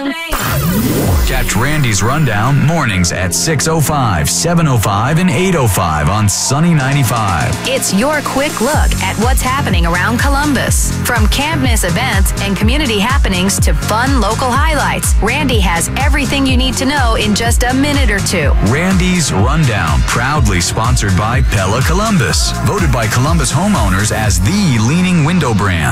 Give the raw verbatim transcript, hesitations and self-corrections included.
Catch Randy's Rundown mornings at six oh five, seven oh five, and eight oh five on Sunny ninety-five. It's your quick look at what's happening around Columbus. From campus events and community happenings to fun local highlights, Randy has everything you need to know in just a minute or two. Randy's Rundown, proudly sponsored by Pella Columbus, voted by Columbus homeowners as the leading window brand.